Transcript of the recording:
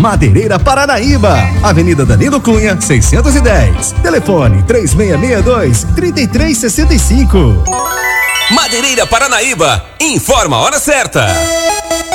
Madeireira Paranaíba, Avenida Danilo Cunha, 610. Telefone 3662-3365. Madeireira Paranaíba, informa a hora certa.